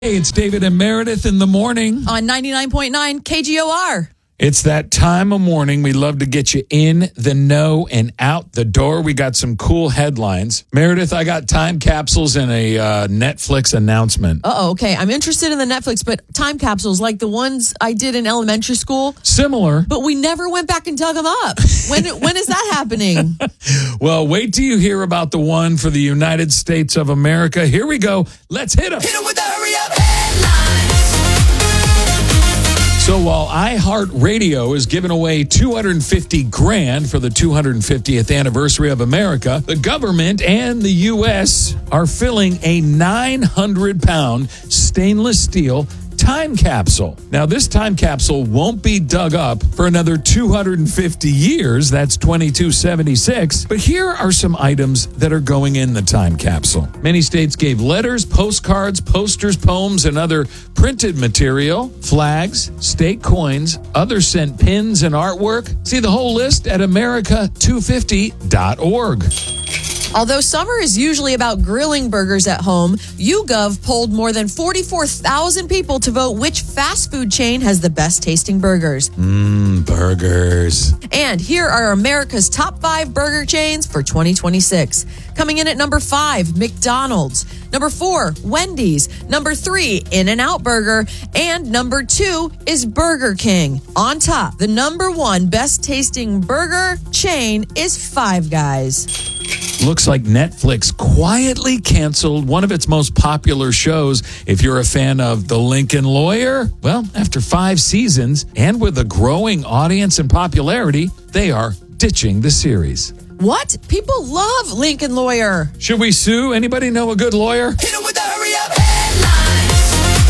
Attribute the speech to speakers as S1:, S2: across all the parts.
S1: Hey, it's David and Meredith in the morning.
S2: On 99.9 KGOR.
S1: It's that time of morning. We love to get you in the know and out the door. We got some cool headlines. Meredith, I got time capsules and a Netflix announcement.
S2: Okay. I'm interested in the Netflix, but time capsules like the ones I did in elementary school.
S1: Similar.
S2: But we never went back and dug them up. When is that happening?
S1: Well, wait till you hear about the one for the United States of America. Here we go. Let's hit them.
S3: Hit 'em with the hurry up headlines.
S1: So while iHeartRadio is giving away $250,000 for the 250th anniversary of America, the government and the U.S. are filling a 900-pound stainless steel time capsule. Now, this time capsule won't be dug up for another 250 years. That's 2276. But here are some items that are going in the time capsule. Many states gave letters, postcards, posters, poems, and other printed material, flags, state coins. Others sent pins and artwork. See the whole list at America250.org.
S2: Although summer is usually about grilling burgers at home, YouGov polled more than 44,000 people to vote which fast food chain has the best tasting burgers.
S1: Burgers.
S2: And here are America's top 5 burger chains for 2026. Coming in at number 5, McDonald's. Number 4, Wendy's. Number 3, In-N-Out Burger. And number 2 is Burger King. On top, the number 1 best tasting burger chain is Five Guys.
S1: Looks like Netflix quietly canceled one of its most popular shows. If you're a fan of The Lincoln Lawyer, well, after 5 seasons and with a growing audience and popularity, they are ditching the series.
S2: What? People love Lincoln Lawyer.
S1: Should we sue? Anybody know a good lawyer?
S3: Hit 'em with the hurry up headlines.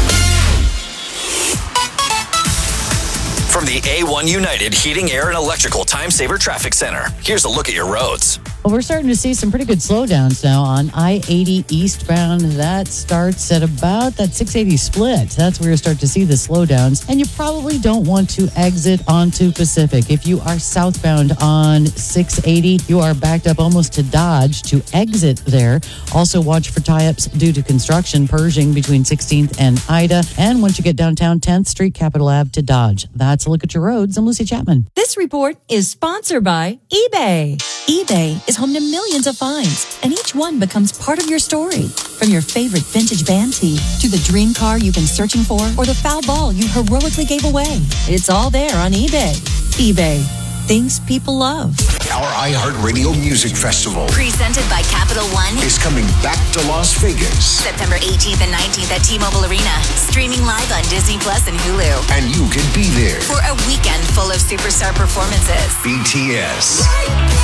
S3: From the A1 United Heating, Air, and Electrical Time Saver Traffic Center, here's a look at your roads.
S4: Well, we're starting to see some pretty good slowdowns now on I-80 eastbound. That starts at about that 680 split. That's where you start to see the slowdowns. And you probably don't want to exit onto Pacific. If you are southbound on 680, you are backed up almost to Dodge to exit there. Also watch for tie-ups due to construction, Pershing between 16th and Ida. And once you get downtown 10th Street, Capitol Ave to Dodge. That's a look at your roads. I'm Lucy Chapman.
S5: This report is sponsored by eBay. eBay is home to millions of finds, and each one becomes part of your story. From your favorite vintage band tee to the dream car you've been searching for or the foul ball you heroically gave away. It's all there on eBay. eBay. Things people love.
S6: Our iHeartRadio Music Festival
S7: presented by Capital One
S6: is coming back to Las Vegas.
S7: September 18th and 19th at T-Mobile Arena. Streaming live on Disney Plus and Hulu.
S6: And you can be there
S7: For a weekend full of superstar performances.
S6: BTS.